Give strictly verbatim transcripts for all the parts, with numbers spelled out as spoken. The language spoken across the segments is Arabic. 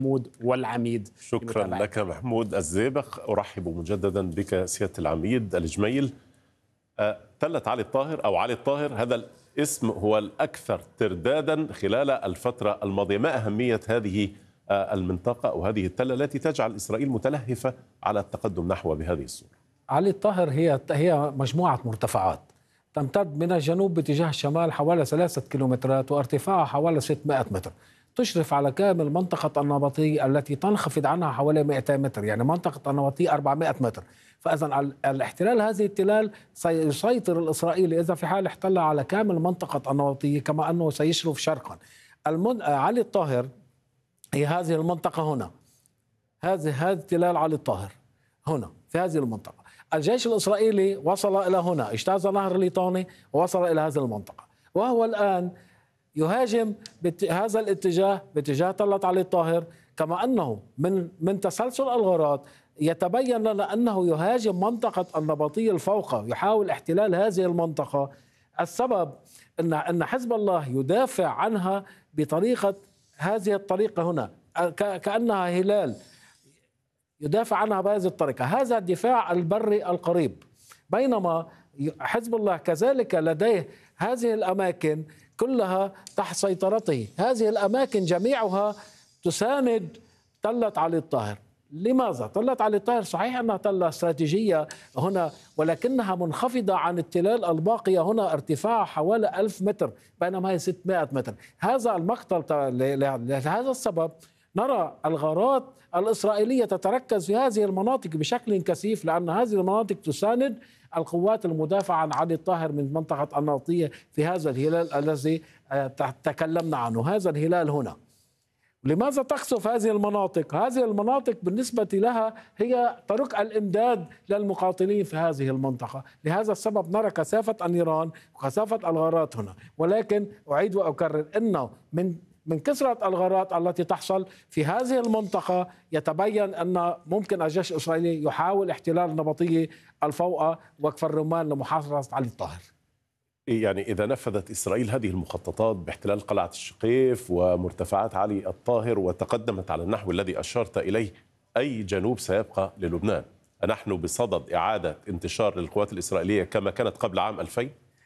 محمود والعميد. شكرا لك محمود الزيبق. أرحب مجددا بك سيادة العميد الجميل. تلة علي الطاهر أو علي الطاهر، هذا الاسم هو الأكثر تردادا خلال الفترة الماضية. ما أهمية هذه المنطقة أو هذه التلة التي تجعل إسرائيل متلهفة على التقدم نحو بهذه الصورة؟ علي الطاهر هي هي مجموعة مرتفعات تمتد من الجنوب باتجاه الشمال حوالي ثلاثة كيلومترات وارتفاعها حوالي ستمائة متر، تشرف على كامل منطقة النبطي التي تنخفض عنها حوالي مئتين متر، يعني منطقة النبطي أربعمائة متر. فإذا الاحتلال هذه التلال سيسيطر الإسرائيلي إذا في حال احتل على كامل منطقة النبطي، كما أنه سيشرف شرقا. المن... علي الطاهر هي هذه المنطقة هنا، هذه هذه تلال علي الطاهر هنا في هذه المنطقة. الجيش الإسرائيلي وصل إلى هنا، اجتاز نهر الليطاني ووصل إلى هذه المنطقة، وهو الآن يهاجم بهذا الاتجاه باتجاه تلة علي الطاهر. كما أنه من من تسلسل الغارات يتبين لنا أنه يهاجم منطقة النبطية الفوقى، يحاول احتلال هذه المنطقة. السبب أن أن حزب الله يدافع عنها بطريقة هذه الطريقة هنا، كأنها هلال يدافع عنها بهذه الطريقة. هذا الدفاع البري القريب، بينما حزب الله كذلك لديه هذه الأماكن كلها تحت سيطرته. هذه الأماكن جميعها تساند تلة علي الطاهر. لماذا؟ تلة علي الطاهر صحيح أنها تلة استراتيجية هنا، ولكنها منخفضة عن التلال الباقية هنا، ارتفاع حوالي ألف متر بينما هي ستمائة متر. هذا المقتل لهذا السبب نرى الغارات الإسرائيلية تتركز في هذه المناطق بشكل كثيف، لأن هذه المناطق تساند القوات المدافعة عن علي الطاهر من منطقة النبطية في هذا الهلال الذي تكلمنا عنه، هذا الهلال هنا. لماذا تقصف هذه المناطق؟ هذه المناطق بالنسبة لها هي طرق الإمداد للمقاتلين في هذه المنطقة. لهذا السبب نرى كثافة النيران وكثافة الغارات هنا. ولكن أعيد وأكرر أنه من من كثرة الغارات التي تحصل في هذه المنطقة يتبين أن ممكن الجيش الإسرائيلي يحاول احتلال النبطية الفوقى وكفر الرمان لمحاصرة علي الطاهر. يعني إذا نفذت إسرائيل هذه المخططات باحتلال قلعة الشقيف ومرتفعات علي الطاهر وتقدمت على النحو الذي أشرت إليه، أي جنوب سيبقى للبنان؟ نحن بصدد إعادة انتشار للقوات الإسرائيلية كما كانت قبل عام ألفين؟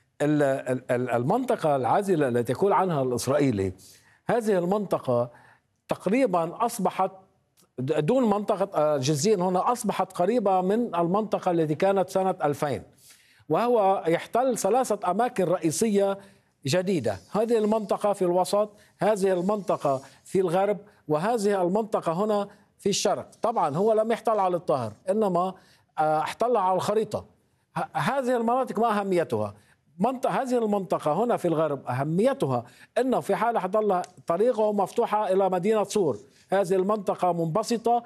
المنطقة العازلة التي يقول عنها الإسرائيلي، هذه المنطقة تقريبا أصبحت دون منطقة جزين هنا، أصبحت قريبة من المنطقة التي كانت سنة ألفين، وهو يحتل ثلاثة أماكن رئيسية جديدة. هذه المنطقة في الوسط، هذه المنطقة في الغرب، وهذه المنطقة هنا في الشرق. طبعا هو لم يحتل على الطاهر، إنما احتل على الخريطة. هذه المناطق ما أهميتها؟ منطقة هذه المنطقة هنا في الغرب أهميتها أنه في حال حضل طريقه مفتوحة إلى مدينة صور، هذه المنطقة منبسطة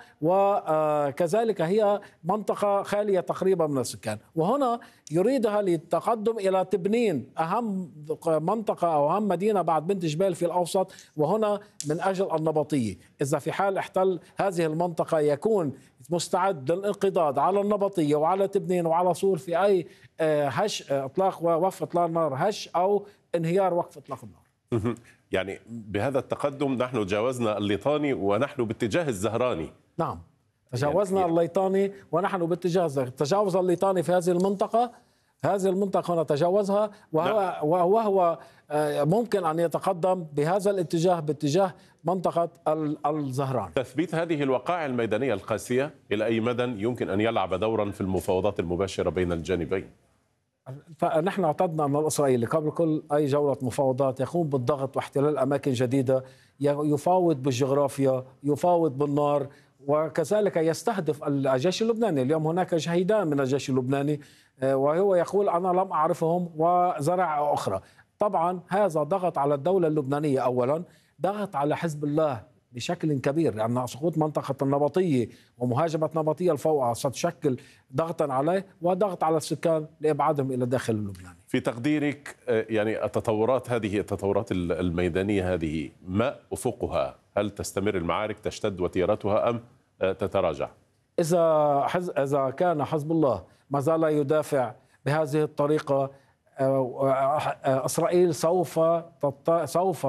وكذلك هي منطقة خالية تقريبا من السكان، وهنا يريدها للتقدم إلى تبنين، أهم منطقة أو أهم مدينة بعد بنت جبال في الأوسط، وهنا من أجل النبطية. إذا في حال احتل هذه المنطقة يكون مستعد للانقضاض على النبطية وعلى تبنين وعلى صور في أي هش إطلاق ووقف إطلاق النار، هش أو انهيار وقف إطلاق النار. يعني بهذا التقدم نحن تجاوزنا الليطاني ونحن باتجاه الزهراني. نعم، تجاوزنا يعني الليطاني ونحن باتجاه الزهراني. تجاوز الليطاني في هذه المنطقة، هذه المنطقة هنا تجاوزها، وهو, نعم. وهو ممكن أن يتقدم بهذا الاتجاه باتجاه منطقة الزهران. تثبيت هذه الوقائع الميدانية القاسية إلى أي مدى يمكن أن يلعب دورا في المفاوضات المباشرة بين الجانبين؟ فنحن اعتدنا أن الإسرائيلي قبل كل أي جولة مفاوضات يقوم بالضغط واحتلال أماكن جديدة، يفاوض بالجغرافيا، يفاوض بالنار، وكذلك يستهدف الجيش اللبناني. اليوم هناك شهيدان من الجيش اللبناني وهو يقول أنا لم أعرفهم وزرع أخرى. طبعا هذا ضغط على الدولة اللبنانية، أولا ضغط على حزب الله بشكل كبير، لأن سقوط منطقة النبطية ومهاجمة نبطية الفوقى ستشكل ضغطا عليه وضغط على السكان لإبعادهم إلى داخل اللبناني. في تقديرك يعني التطورات هذه التطورات الميدانية هذه ما أفقها؟ هل تستمر المعارك تشتد وتيرتها أم تتراجع؟ إذا حز... إذا كان حزب الله ما زال يدافع بهذه الطريقة إسرائيل سوف سوف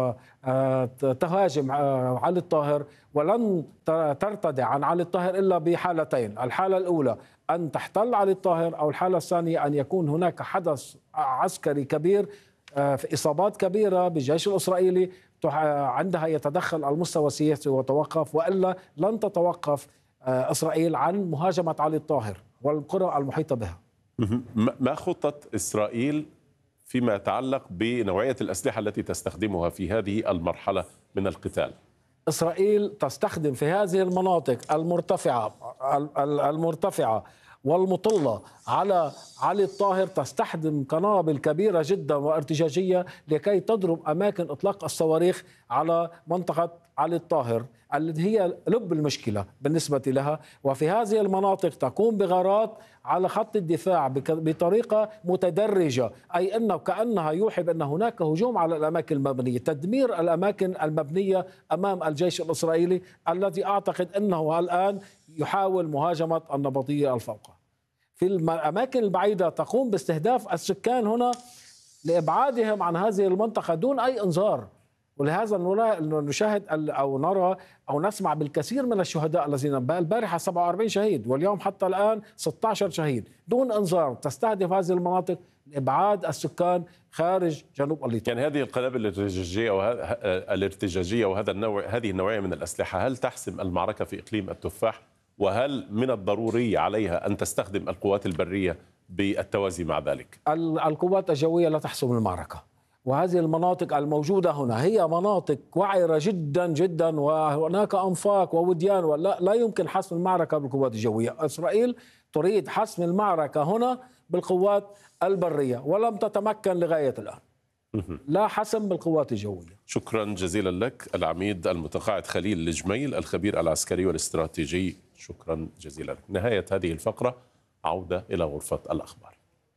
تهاجم علي الطاهر، ولن ترتدع عن علي الطاهر إلا بحالتين. الحالة الأولى أن تحتل علي الطاهر، أو الحالة الثانية أن يكون هناك حدث عسكري كبير في إصابات كبيرة بالجيش الإسرائيلي، عندها يتدخل المستوى السياسي وتوقف، وإلا لن تتوقف إسرائيل عن مهاجمة علي الطاهر والقرى المحيطة بها. ما خطة إسرائيل فيما يتعلق بنوعية الأسلحة التي تستخدمها في هذه المرحلة من القتال؟ إسرائيل تستخدم في هذه المناطق المرتفعة المرتفعة والمطلة على علي الطاهر، تستخدم قنابل كبيرة جدا وارتجاجية لكي تضرب أماكن إطلاق الصواريخ على منطقة علي الطاهر التي هي لب المشكلة بالنسبة لها. وفي هذه المناطق تقوم بغارات على خط الدفاع بطريقة متدرجة، أي أنه كأنها يوحي بأن هناك هجوم على الأماكن المبنية، تدمير الأماكن المبنية أمام الجيش الإسرائيلي الذي أعتقد أنه الآن يحاول مهاجمة النبطية الفوقة. في الأماكن البعيدة تقوم باستهداف السكان هنا لإبعادهم عن هذه المنطقة دون أي إنذار. ولهذا نشاهد أو نرى أو نسمع بالكثير من الشهداء الذين البارحة سبعة وأربعين شهيد واليوم حتى الآن ستة عشر شهيد دون إنذار. تستهدف هذه المناطق لإبعاد السكان خارج جنوب الليطان. يعني هذه القنابل الارتجاجية وهذا الارتجاجية وهذا النوع هذه النوعية من الأسلحة هل تحسم المعركة في إقليم التفاح؟ وهل من الضروري عليها أن تستخدم القوات البرية بالتوازي مع ذلك؟ القوات الجوية لا تحسم المعركة، وهذه المناطق الموجودة هنا هي مناطق وعرة جدا جدا، وهناك أنفاق ووديان، ولا لا يمكن حسم المعركة بالقوات الجوية. إسرائيل تريد حسم المعركة هنا بالقوات البرية ولم تتمكن لغاية الآن. لا حسم بالقوات الجوية. شكرا جزيلا لك العميد المتقاعد خليل الجميل الخبير العسكري والاستراتيجي، شكرا جزيلا لك. نهاية هذه الفقرة، عودة إلى غرفة الأخبار.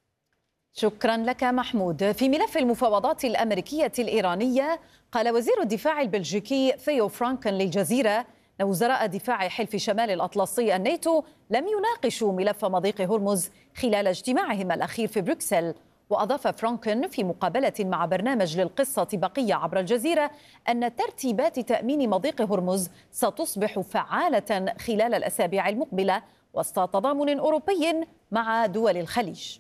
شكرا لك محمود. في ملف المفاوضات الأمريكية الإيرانية، قال وزير الدفاع البلجيكي ثيو فرانكن للجزيرة أن وزراء دفاع حلف شمال الأطلسي الناتو لم يناقشوا ملف مضيق هرمز خلال اجتماعهم الأخير في بروكسل. وأضاف فرانكن في مقابلة مع برنامج للقصة بقية عبر الجزيرة أن ترتيبات تأمين مضيق هرمز ستصبح فعالة خلال الأسابيع المقبلة وسط تضامن أوروبي مع دول الخليج.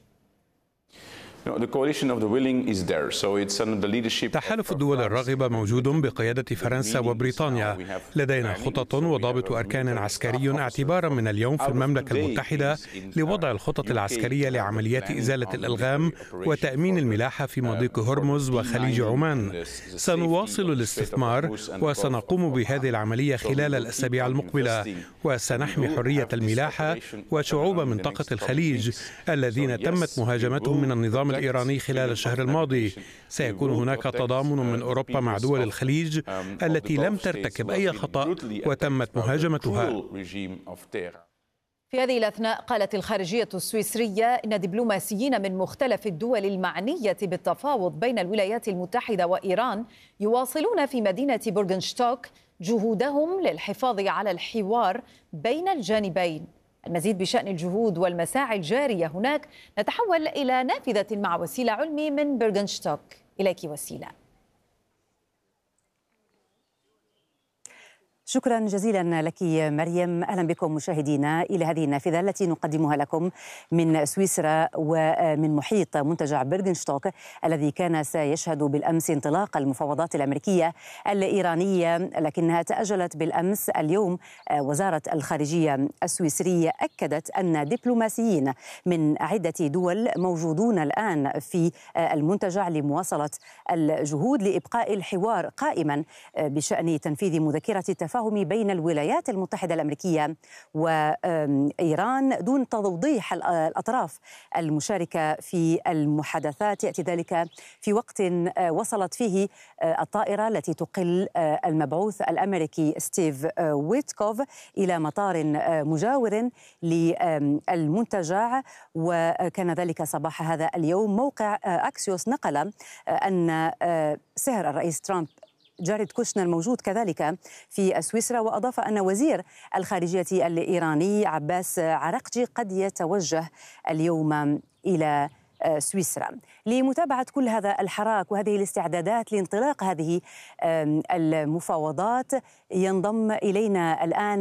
تحالف الدول الراغبة موجود بقيادة فرنسا وبريطانيا. لدينا خطط وضابط أركان عسكري اعتبارا من اليوم في المملكة المتحدة لوضع الخطط العسكرية لعمليات إزالة الألغام وتأمين الملاحة في مضيق هرمز وخليج عمان. سنواصل الاستثمار وسنقوم بهذه العملية خلال الأسابيع المقبلة، وسنحمي حرية الملاحة وشعوب منطقة الخليج الذين تمت مهاجمتهم من النظام الإيراني خلال الشهر الماضي. سيكون هناك تضامن من أوروبا مع دول الخليج التي لم ترتكب أي خطأ وتمت مهاجمتها. في هذه الأثناء قالت الخارجية السويسرية إن دبلوماسيين من مختلف الدول المعنية بالتفاوض بين الولايات المتحدة وإيران يواصلون في مدينة بورغنشتوك جهودهم للحفاظ على الحوار بين الجانبين. المزيد بشأن الجهود والمساعي الجارية هناك نتحول إلى نافذة مع وسيلة علمي من بورغنشتوك. إليك وسيلة. شكرا جزيلا لك مريم. أهلا بكم مشاهدينا إلى هذه النافذة التي نقدمها لكم من سويسرا ومن محيط منتجع بورغنشتوك الذي كان سيشهد بالأمس انطلاق المفاوضات الأمريكية الإيرانية، لكنها تأجلت بالأمس. اليوم وزارة الخارجية السويسرية أكدت أن دبلوماسيين من عدة دول موجودون الآن في المنتجع لمواصلة الجهود لإبقاء الحوار قائما بشأن تنفيذ مذكرة التفاهم بين الولايات المتحدة الأمريكية وإيران دون توضيح الأطراف المشاركة في المحادثات. يأتي ذلك في وقت وصلت فيه الطائرة التي تقل المبعوث الأمريكي ستيف ويتكوف إلى مطار مجاور للمنتجع، وكان ذلك صباح هذا اليوم. موقع أكسيوس نقل أن سهر الرئيس ترامب جاريد كوشنر موجود كذلك في سويسرا، وأضاف أن وزير الخارجية الإيراني عباس عراقجي قد يتوجه اليوم إلى سويسرا. لمتابعة كل هذا الحراك وهذه الاستعدادات لانطلاق هذه المفاوضات ينضم إلينا الآن